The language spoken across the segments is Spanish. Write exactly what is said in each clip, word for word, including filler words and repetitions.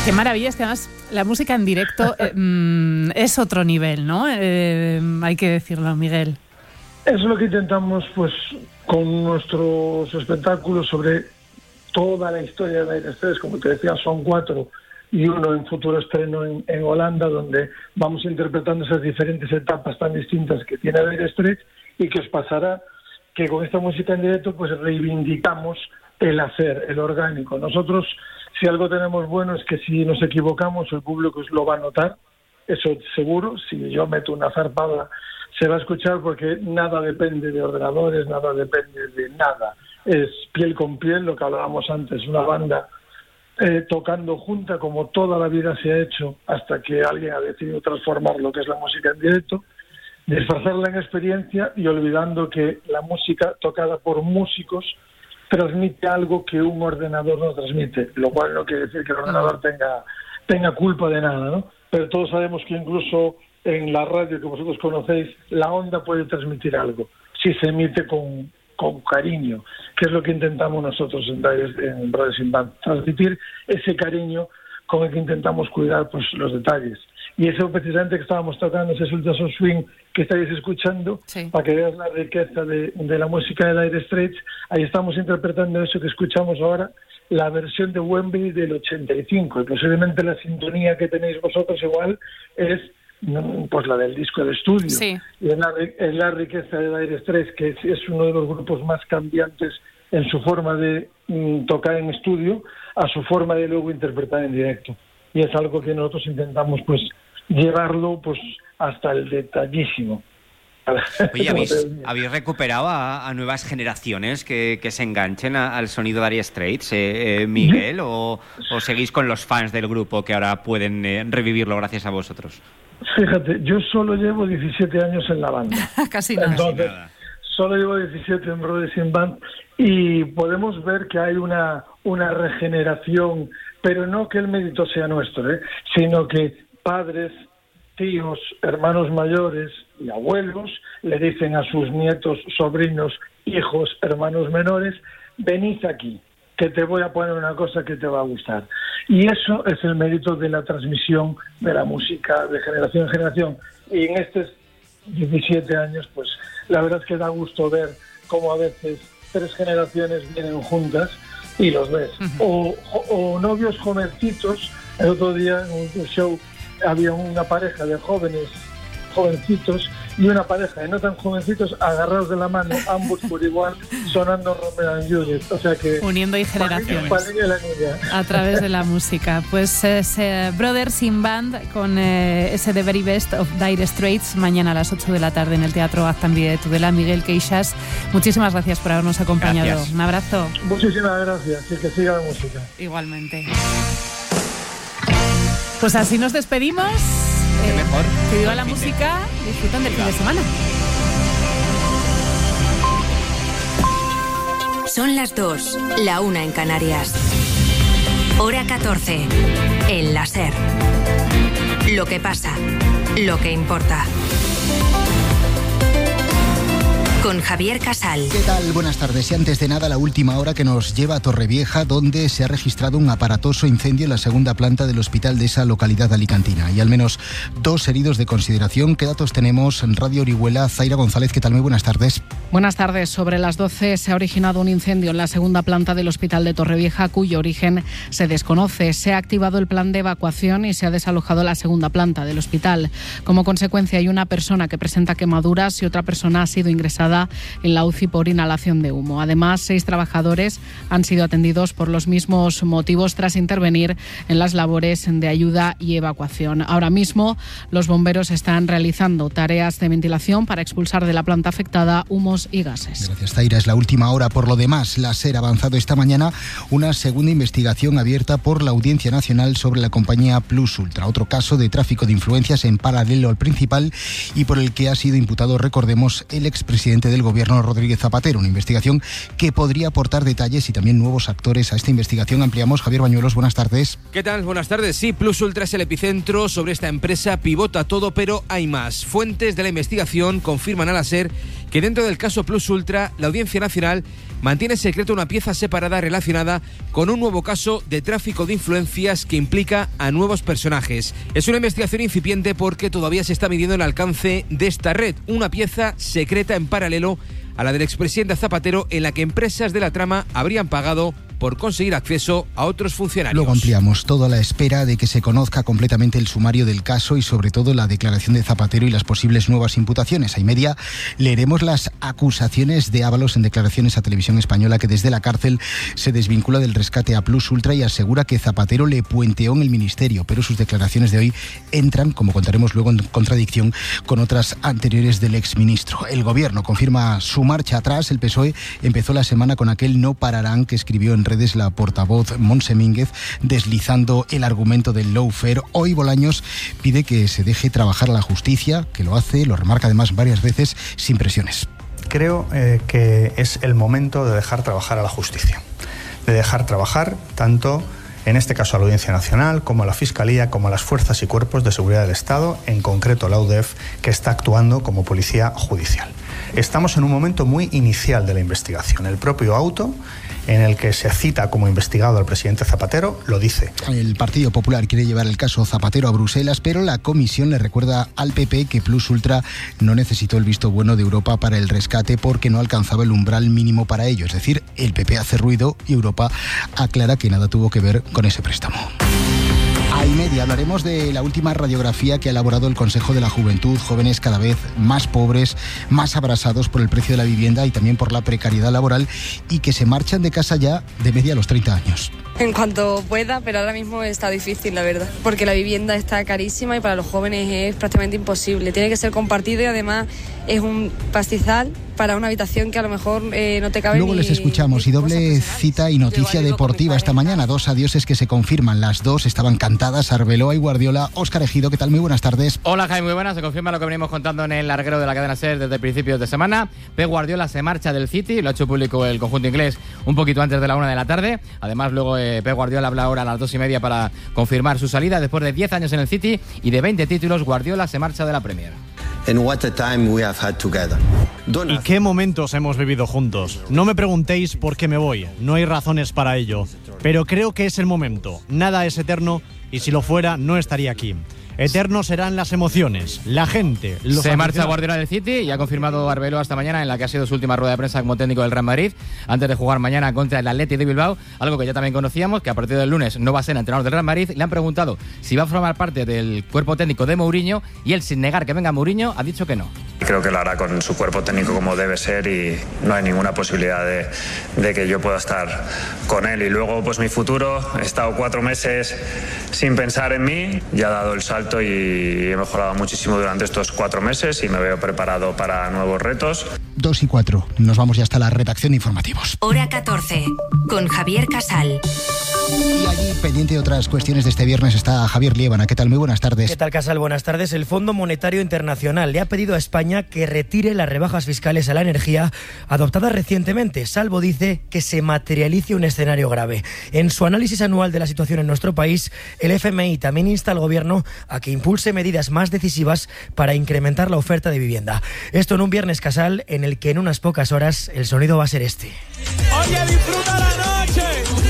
Qué maravilla, es que además la música en directo eh, mm, es otro nivel, ¿no? Eh, hay que decirlo, Miguel. Eso es lo que intentamos, pues, con nuestros espectáculos sobre toda la historia de Dire Straits. Como te decía, son cuatro y uno en futuro estreno en, en Holanda, donde vamos interpretando esas diferentes etapas tan distintas que tiene Dire Straits, y que os pasará que con esta música en directo pues reivindicamos el hacer, el orgánico. Nosotros, si algo tenemos bueno, es que si nos equivocamos el público lo va a notar, eso seguro. Si yo meto una zarpada se va a escuchar, porque nada depende de ordenadores, nada depende de nada, es piel con piel, lo que hablábamos antes, una banda eh, tocando junta como toda la vida se ha hecho, hasta que alguien ha decidido transformar lo que es la música en directo, disfrazarla en experiencia y olvidando que la música tocada por músicos transmite algo que un ordenador no transmite, lo cual no quiere decir que el ordenador tenga, tenga culpa de nada, ¿no? Pero todos sabemos que incluso en la radio que vosotros conocéis, la onda puede transmitir algo, si se emite con, con cariño, que es lo que intentamos nosotros en, en Brothers in Band, transmitir ese cariño con el que intentamos cuidar pues los detalles. Y eso precisamente que estábamos tocando, ese Ultrasound Swing que estáis escuchando, sí, para que veas la riqueza de, de la música de Dire Straits. Ahí estamos interpretando eso que escuchamos ahora, la versión de Wembley del ochenta y cinco, y posiblemente la sintonía que tenéis vosotros igual es pues la del disco de estudio. Sí. Y es la, es la riqueza de Dire Straits, que es, es uno de los grupos más cambiantes en su forma de mm, tocar en estudio a su forma de luego interpretar en directo. Y es algo que nosotros intentamos pues llevarlo pues hasta el detallísimo. Oye, ¿habéis, ¿habéis recuperado a, a nuevas generaciones que, que se enganchen a, al sonido de Dire Straits, eh, eh, Miguel, o, o seguís con los fans del grupo que ahora pueden eh, revivirlo gracias a vosotros? Fíjate, yo solo llevo diecisiete años en la banda. Casi nada. Entonces, Casi nada. Solo llevo diecisiete en Brothers in Band y podemos ver que hay una, una regeneración, pero no que el mérito sea nuestro, ¿eh? Sino que padres, tíos, hermanos mayores y abuelos le dicen a sus nietos, sobrinos, hijos, hermanos menores, venid aquí, que te voy a poner una cosa que te va a gustar. Y eso es el mérito de la transmisión de la música de generación en generación. Y en estos diecisiete años, pues la verdad es que da gusto ver cómo a veces tres generaciones vienen juntas y los ves. Uh-huh. O, o novios jovencitos. El otro día en un show había una pareja de jóvenes, jovencitos, y una pareja de no tan jovencitos agarrados de la mano, ambos por igual, sonando Romeo and Juliet. O sea que uniendo y generaciones para niña y la niña. A través de la música. Pues es eh, Brothers in Band con eh, ese The Very Best of Dire Straits, mañana a las ocho de la tarde en el Teatro Aztanbide de Tudela. Miguel Queixas, muchísimas gracias por habernos acompañado. Gracias. Un abrazo. Muchísimas gracias y que siga la música. Igualmente. Pues así nos despedimos. Qué eh, mejor. Que viva la música, disfrutan del fin de semana. Son las dos, la una en Canarias. Hora catorce, en la SER. Lo que pasa, lo que importa. Con Javier Casal. ¿Qué tal? Buenas tardes. Y antes de nada, la última hora que nos lleva a Torrevieja, donde se ha registrado un aparatoso incendio en la segunda planta del hospital de esa localidad alicantina. Y al menos dos heridos de consideración. ¿Qué datos tenemos en Radio Orihuela? Zaira González, ¿qué tal? Muy buenas tardes. Buenas tardes. Sobre las doce se ha originado un incendio en la segunda planta del hospital de Torrevieja, cuyo origen se desconoce. Se ha activado el plan de evacuación y se ha desalojado la segunda planta del hospital. Como consecuencia, hay una persona que presenta quemaduras y otra persona ha sido ingresada en la U C I por inhalación de humo. Además, seis trabajadores han sido atendidos por los mismos motivos tras intervenir en las labores de ayuda y evacuación. Ahora mismo, los bomberos están realizando tareas de ventilación para expulsar de la planta afectada humos y gases. Gracias, Zaira. Es la última hora. Por lo demás, la SER ha avanzado esta mañana una segunda investigación abierta por la Audiencia Nacional sobre la compañía Plus Ultra, otro caso de tráfico de influencias en paralelo al principal y por el que ha sido imputado, recordemos, el expresidente del Gobierno, Rodríguez Zapatero. Una investigación que podría aportar detalles y también nuevos actores a esta investigación. Ampliamos. Javier Bañuelos, buenas tardes. ¿Qué tal? Buenas tardes. Sí, Plus Ultra es el epicentro. Sobre esta empresa pivota todo, pero hay más. Fuentes de la investigación confirman a la SER que dentro del caso Plus Ultra, la Audiencia Nacional mantiene secreto una pieza separada relacionada con un nuevo caso de tráfico de influencias que implica a nuevos personajes. Es una investigación incipiente porque todavía se está midiendo el alcance de esta red, una pieza secreta en paralelo a la del expresidente Zapatero, en la que empresas de la trama habrían pagado por conseguir acceso a otros funcionarios. Luego ampliamos todo a la espera de que se conozca completamente el sumario del caso y sobre todo la declaración de Zapatero y las posibles nuevas imputaciones. A y media leeremos las acusaciones de Ábalos en declaraciones a Televisión Española, que desde la cárcel se desvincula del rescate a Plus Ultra y asegura que Zapatero le puenteó en el ministerio, pero sus declaraciones de hoy entran, como contaremos luego, en contradicción con otras anteriores del exministro. El gobierno confirma su marcha atrás. El P S O E empezó la semana con aquel no pararán que escribió en redes la portavoz Montse Mínguez, deslizando el argumento del lawfare. Hoy Bolaños pide que se deje trabajar a la justicia, que lo hace, lo remarca además varias veces, sin presiones. Creo eh, que es el momento de dejar trabajar a la justicia, de dejar trabajar tanto, en este caso, a la Audiencia Nacional, como a la Fiscalía, como a las fuerzas y cuerpos de seguridad del Estado, en concreto la U D E F, que está actuando como policía judicial. Estamos en un momento muy inicial de la investigación. El propio auto en el que se cita como investigado al presidente Zapatero lo dice. El Partido Popular quiere llevar el caso Zapatero a Bruselas, pero la comisión le recuerda al P P que Plus Ultra no necesitó el visto bueno de Europa para el rescate porque no alcanzaba el umbral mínimo para ello. Es decir, el P P hace ruido y Europa aclara que nada tuvo que ver con ese préstamo. A y media hablaremos de la última radiografía que ha elaborado el Consejo de la Juventud. Jóvenes cada vez más pobres, más abrasados por el precio de la vivienda y también por la precariedad laboral, y que se marchan de casa ya de media a los treinta años. En cuanto pueda, pero ahora mismo está difícil, la verdad, porque la vivienda está carísima y para los jóvenes es prácticamente imposible. Tiene que ser compartido y además es un pastizal para una habitación que a lo mejor eh, no te cabe. Luego ni, les escuchamos y doble cita y noticia deportiva esta mañana. Dos adioses que se confirman. Las dos estaban cantadas. Arbeloa y Guardiola. Óscar Ejido, ¿qué tal? Muy buenas tardes. Hola, Jaime, muy buenas. Se confirma lo que venimos contando en el larguero de la cadena SER desde principios de semana. Pep Guardiola se marcha del City, lo ha hecho público el conjunto inglés un poquito antes de la una de la tarde. Además, luego eh, Pep Guardiola habla ahora a las dos y media para confirmar su salida. Después de diez años en el City y de veinte títulos, Guardiola se marcha de la Premier. And what a time we have had together. ¿Y qué momentos hemos vivido juntos? No me preguntéis por qué me voy, no hay razones para ello, pero creo que es el momento. Nada es eterno y si lo fuera no estaría aquí. Eternos serán las emociones, la gente. Los Se marcha Guardiola del City y ha confirmado Arbeloa esta mañana en la que ha sido su última rueda de prensa como técnico del Real Madrid antes de jugar mañana contra el Athletic de Bilbao, algo que ya también conocíamos, que a partir del lunes no va a ser entrenador del Real Madrid. Le han preguntado si va a formar parte del cuerpo técnico de Mourinho y él, sin negar que venga Mourinho, ha dicho que no. Creo que lo hará con su cuerpo técnico como debe ser y no hay ninguna posibilidad de, de que yo pueda estar con él. Y luego, pues mi futuro, he estado cuatro meses sin pensar en mí, ya he dado el salto y he mejorado muchísimo durante estos cuatro meses y me veo preparado para nuevos retos. Dos y cuatro, nos vamos ya hasta la redacción de informativos. Hora catorce, con Javier Casal. Y allí, pendiente de otras cuestiones de este viernes, está Javier Liébana. ¿Qué tal? Muy buenas tardes. ¿Qué tal, Casal? Buenas tardes. El Fondo Monetario Internacional le ha pedido a España que retire las rebajas fiscales a la energía adoptadas recientemente, salvo, dice, que se materialice un escenario grave. En su análisis anual de la situación en nuestro país, el F M I también insta al Gobierno a que impulse medidas más decisivas para incrementar la oferta de vivienda. Esto en un viernes, Casal, en el que en unas pocas horas el sonido va a ser este. Oye, disfruta la noche,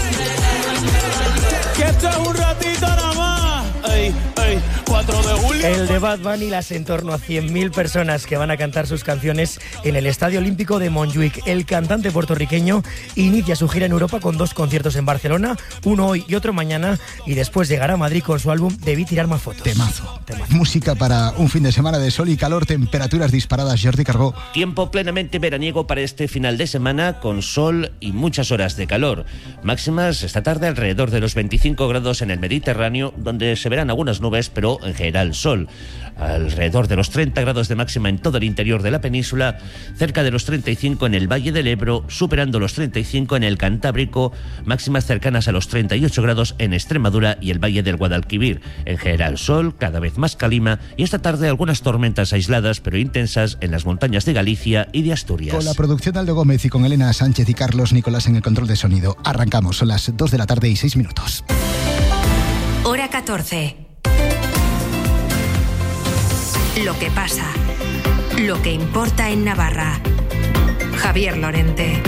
que esto es un ratito nada más. Ey, ey, cuatro de julio. El de Bad Bunny, las en torno a cien mil personas que van a cantar sus canciones en el Estadio Olímpico de Montjuic. El cantante puertorriqueño inicia su gira en Europa con dos conciertos en Barcelona, uno hoy y otro mañana, y después llegará a Madrid con su álbum Debí tirar más fotos. Temazo. Temazo. Música para un fin de semana de sol y calor, temperaturas disparadas. Jordi Cargó. Tiempo plenamente veraniego para este final de semana, con sol y muchas horas de calor. Máximas esta tarde alrededor de los veinticinco grados en el Mediterráneo, donde se verán algunas nubes, pero en general sol. Alrededor de los treinta grados de máxima en todo el interior de la península, cerca de los treinta y cinco en el Valle del Ebro, superando los treinta y cinco en el Cantábrico, máximas cercanas a los treinta y ocho grados en Extremadura y el Valle del Guadalquivir. En general sol, cada vez más calima, y esta tarde algunas tormentas aisladas pero intensas en las montañas de Galicia y de Asturias. Con la producción de Aldo Gómez y con Elena Sánchez y Carlos Nicolás en el control de sonido. Arrancamos, son las dos de la tarde y seis minutos. Hora catorce. Lo que pasa. Lo que importa en Navarra. Javier Lorente.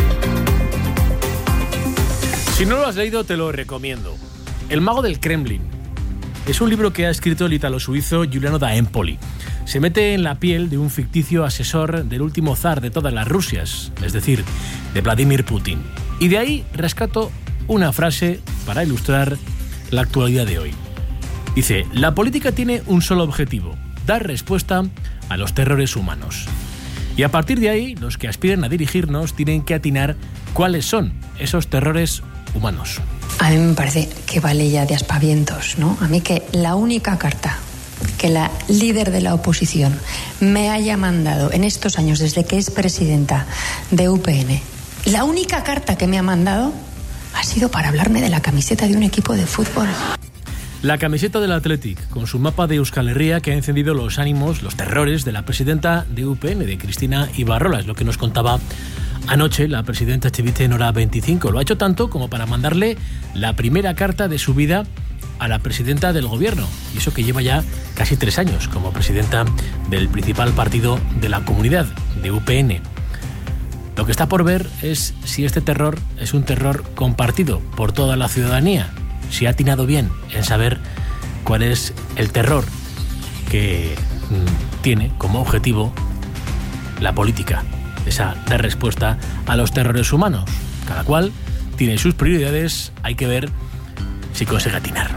Si no lo has leído, te lo recomiendo. El mago del Kremlin. Es un libro que ha escrito el italo-suizo Giuliano da Empoli. Se mete en la piel de un ficticio asesor del último zar de todas las Rusias, es decir, de Vladimir Putin. Y de ahí rescato una frase para ilustrar la actualidad de hoy. Dice, la política tiene un solo objetivo, dar respuesta a los terrores humanos. Y a partir de ahí, los que aspiren a dirigirnos tienen que atinar cuáles son esos terrores humanos. A mí me parece que vale ya de aspavientos, ¿no? A mí que la única carta que la líder de la oposición me haya mandado en estos años desde que es presidenta de U P N, la única carta que me ha mandado ha sido para hablarme de la camiseta de un equipo de fútbol. La camiseta del Athletic, con su mapa de Euskal Herria que ha encendido los ánimos, los terrores de la presidenta de U P N, de Cristina Ibarrola, es lo que nos contaba anoche la presidenta Chivite en Hora veinticinco. Lo ha hecho tanto como para mandarle la primera carta de su vida a la presidenta del gobierno, y eso que lleva ya casi tres años como presidenta del principal partido de la comunidad, de U P N. Lo que está por ver es si este terror es un terror compartido por toda la ciudadanía, si ha atinado bien en saber cuál es el terror que mm, tiene como objetivo la política, esa dar respuesta a los terrores humanos. Cada cual tiene sus prioridades, hay que ver si consigue atinar.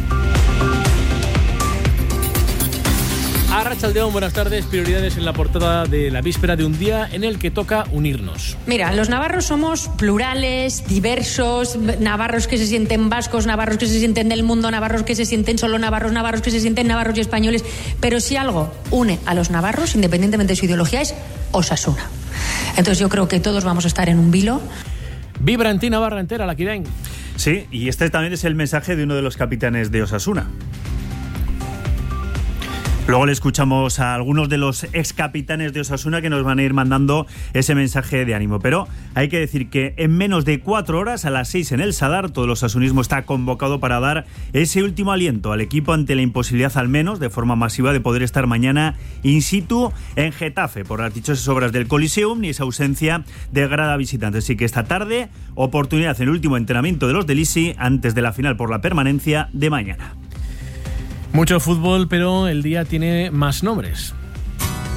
Arratsaldeon, buenas tardes. Prioridades en la portada de la víspera de un día en el que toca unirnos. Mira, los navarros somos plurales, diversos, navarros que se sienten vascos, navarros que se sienten del mundo, navarros que se sienten solo navarros, navarros que se sienten navarros y españoles. Pero si algo une a los navarros, independientemente de su ideología, es Osasuna. Entonces yo creo que todos vamos a estar en un vilo. Vibra en ti Navarra entera, la Kiren. Sí, y este también es el mensaje de uno de los capitanes de Osasuna. Luego le escuchamos a algunos de los ex capitanes de Osasuna que nos van a ir mandando ese mensaje de ánimo. Pero hay que decir que en menos de cuatro horas, a las seis en el Sadar, todo el osasunismo está convocado para dar ese último aliento al equipo ante la imposibilidad, al menos de forma masiva, de poder estar mañana in situ en Getafe por las dichosas obras del Coliseum ni esa ausencia de grada visitante. Así que esta tarde, oportunidad en el último entrenamiento de los del Isi antes de la final por la permanencia de mañana. Mucho fútbol, pero el día tiene más nombres.